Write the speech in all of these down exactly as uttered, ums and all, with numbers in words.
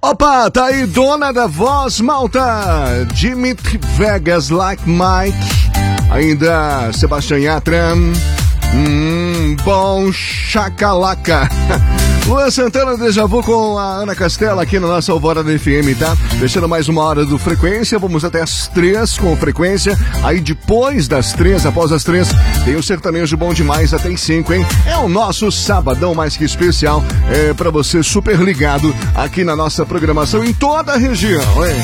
Opa, tá aí, dona da voz, malta. Dimitri Vegas, Like Mike. Ainda Sebastião Yatra. Hum, bom chacalaca. Luan Santana, Déjà Vu com a Ana Castela aqui na nossa Alvorada F M, tá? Deixando mais uma hora do Frequência, vamos até as três com Frequência. Aí depois das três, após as três, tem o sertanejo bom demais até as cinco, hein? É o nosso sabadão mais que especial, é pra você super ligado aqui na nossa programação em toda a região, hein?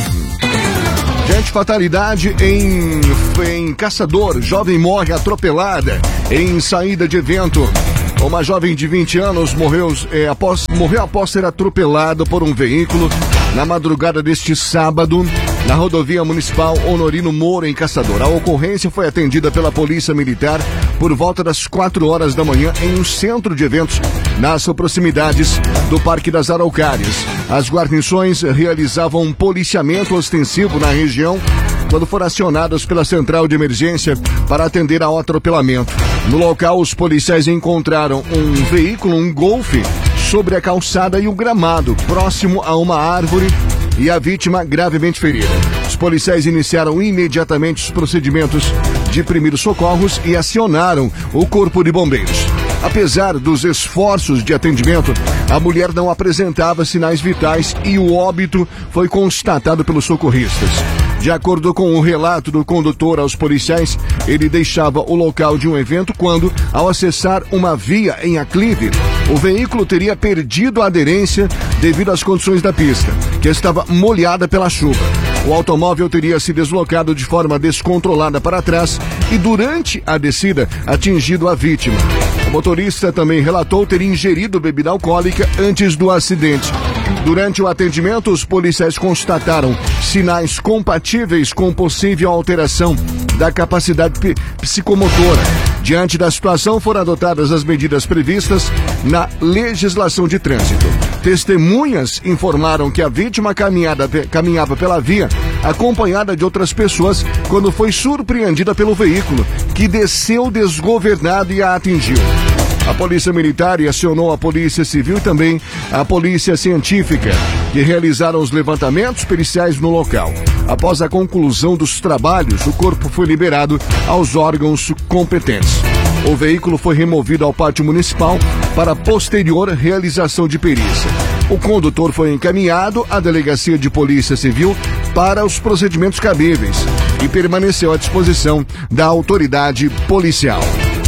Gente, fatalidade em, em Caçador, jovem morre atropelada em saída de evento. Uma jovem de vinte anos morreu, é, após, morreu após ser atropelada por um veículo na madrugada deste sábado, na rodovia municipal Honorino Moura, em Caçador. A ocorrência foi atendida pela Polícia Militar por volta das quatro horas da manhã em um centro de eventos nas proximidades do Parque das Araucárias. As guarnições realizavam um policiamento ostensivo na região quando foram acionadas pela central de emergência para atender ao atropelamento. No local, os policiais encontraram um veículo, um Golf, sobre a calçada e o gramado, próximo a uma árvore, e a vítima gravemente ferida. Os policiais iniciaram imediatamente os procedimentos de primeiros socorros e acionaram o Corpo de Bombeiros. Apesar dos esforços de atendimento, a mulher não apresentava sinais vitais e o óbito foi constatado pelos socorristas. De acordo com o relato do condutor aos policiais, ele deixava o local de um evento quando, ao acessar uma via em aclive, o veículo teria perdido a aderência devido às condições da pista, que estava molhada pela chuva. O automóvel teria se deslocado de forma descontrolada para trás e, durante a descida, atingido a vítima. O motorista também relatou ter ingerido bebida alcoólica antes do acidente. Durante o atendimento, os policiais constataram sinais compatíveis com possível alteração da capacidade p- psicomotora. Diante da situação, foram adotadas as medidas previstas na legislação de trânsito. Testemunhas informaram que a vítima caminhada, caminhava pela via acompanhada de outras pessoas quando foi surpreendida pelo veículo, que desceu desgovernado e a atingiu. A Polícia Militar acionou a Polícia Civil e também a Polícia Científica, que realizaram os levantamentos periciais no local. Após a conclusão dos trabalhos, o corpo foi liberado aos órgãos competentes. O veículo foi removido ao pátio municipal para posterior realização de perícia. O condutor foi encaminhado à Delegacia de Polícia Civil para os procedimentos cabíveis e permaneceu à disposição da autoridade policial.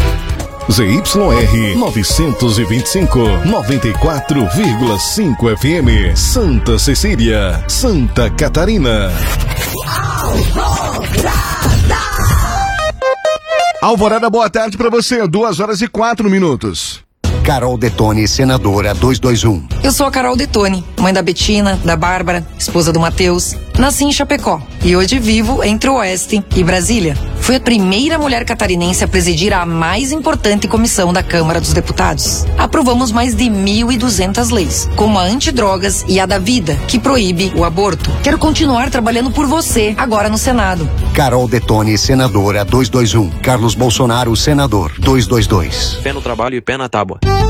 Z Y R novecentos e vinte e cinco, noventa e quatro vírgula cinco F M, Santa Cecília, Santa Catarina. Alvorada, boa tarde pra você, duas horas e quatro minutos. Carol Detone, senadora duzentos e vinte e um. Eu sou a Carol Detone, mãe da Betina, da Bárbara, esposa do Matheus. Nasci em Chapecó e hoje vivo entre o Oeste e Brasília. Fui a primeira mulher catarinense a presidir a mais importante comissão da Câmara dos Deputados. Aprovamos mais de mil e duzentas leis, como a antidrogas e a da vida, que proíbe o aborto. Quero continuar trabalhando por você, agora no Senado. Carol Detone, senadora duzentos e vinte e um. Carlos Bolsonaro, senador duzentos e vinte e dois. Pé no trabalho e pé na tábua.